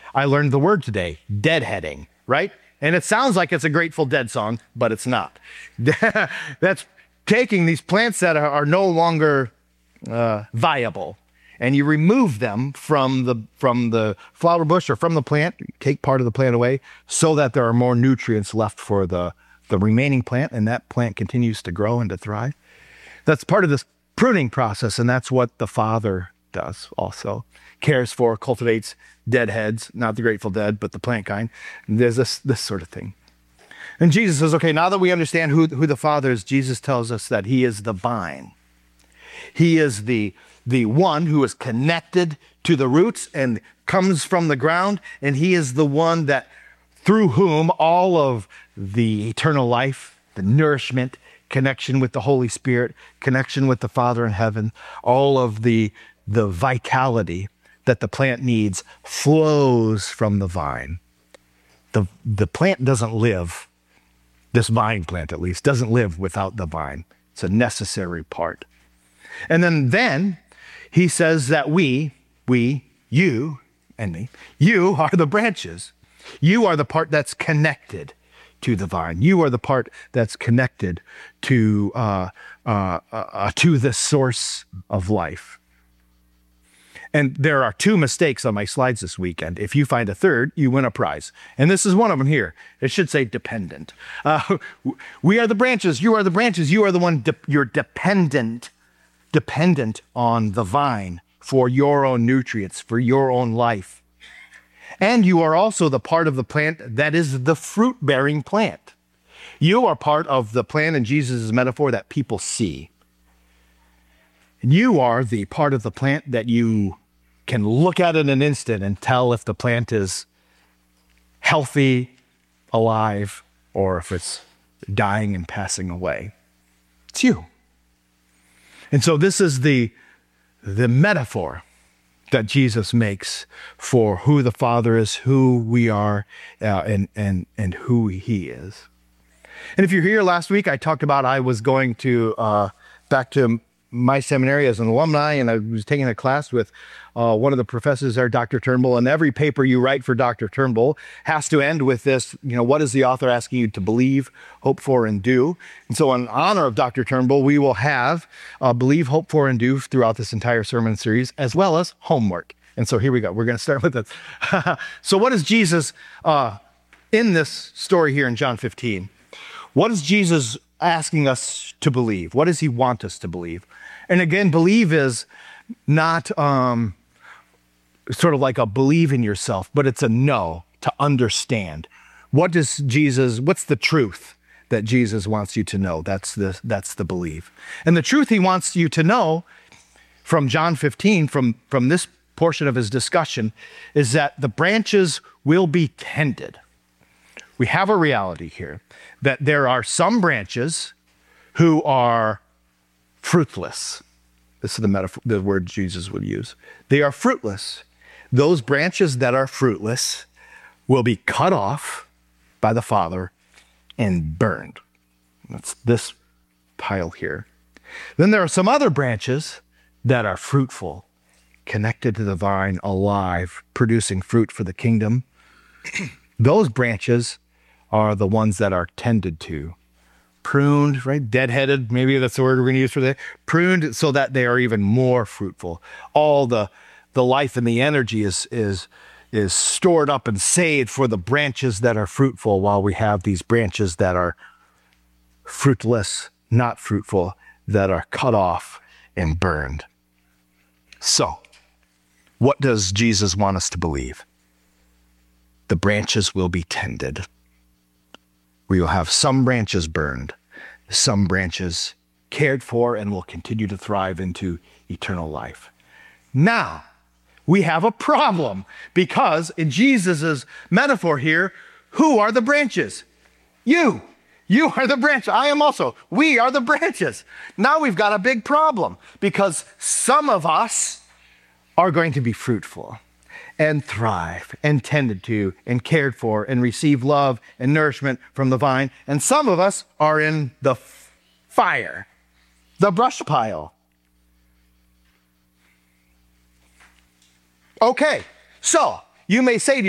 I learned the word today, deadheading, right? And it sounds like it's a Grateful Dead song, but it's not. That's taking these plants that are no longer viable, and you remove them from the flower bush or from the plant, take part of the plant away so that there are more nutrients left for the remaining plant, and that plant continues to grow and to thrive. That's part of this pruning process, and that's what the Father does also. Cares for, cultivates deadheads, not the Grateful Dead, but the plant kind. And there's this sort of thing. And Jesus says, okay, now that we understand who the Father is, Jesus tells us that he is the vine. He is the one who is connected to the roots and comes from the ground, and he is the one that through whom all of the eternal life, the nourishment, connection with the Holy Spirit, connection with the Father in heaven, all of the vitality that the plant needs flows from the vine. The plant doesn't live, this vine plant at least, doesn't live without the vine. It's a necessary part. And then he says that we, you and me, you are the branches. You are the part that's connected to the vine. You are the part that's connected to the source of life. And there are 2 mistakes on my slides this weekend. If you find a third, you win a prize. And this is one of them here. It should say dependent. We are the branches. You are the branches. You are the one, you're dependent on the vine for your own nutrients, for your own life. And you are also the part of the plant that is the fruit-bearing plant. You are part of the plant in Jesus' metaphor that people see. And you are the part of the plant that you can look at in an instant and tell if the plant is healthy, alive, or if it's dying and passing away. It's you. And so this is the metaphor that Jesus makes for who the Father is, who we are, and who he is. And if you're here last week, I talked about I was going to back to my seminary as an alumni, and I was taking a class with one of the professors there, Dr. Turnbull, and every paper you write for Dr. Turnbull has to end with this, what is the author asking you to believe, hope for, and do? And so in honor of Dr. Turnbull, we will have believe, hope for, and do throughout this entire sermon series, as well as homework. And so here we go. We're going to start with this. So what is Jesus, in this story here in John 15, what is Jesus asking us to believe? What does he want us to believe? And again, believe is not sort of like a believe in yourself, but it's a know, to understand. What's the truth that Jesus wants you to know? That's the belief. And the truth he wants you to know from John 15, from this portion of his discussion, is that the branches will be tended. We have a reality here that there are some branches who are fruitless. This is the metaphor, the word Jesus would use. They are fruitless. Those branches that are fruitless will be cut off by the Father and burned. That's this pile here. Then there are some other branches that are fruitful, connected to the vine, alive, producing fruit for the kingdom. Those branches are the ones that are tended to. Pruned, right? Deadheaded, maybe that's the word we're going to use for that. Pruned so that they are even more fruitful. All the life and the energy is stored up and saved for the branches that are fruitful, while we have these branches that are fruitless, not fruitful, that are cut off and burned. So, what does Jesus want us to believe? The branches will be tended. We will have some branches burned, some branches cared for, and will continue to thrive into eternal life. Now, we have a problem, because in Jesus' metaphor here, who are the branches? You. You are the branch. I am also. We are the branches. Now we've got a big problem, because some of us are going to be fruitful and thrive and tended to and cared for and receive love and nourishment from the vine. And some of us are in the fire, the brush pile. Okay, so you may say to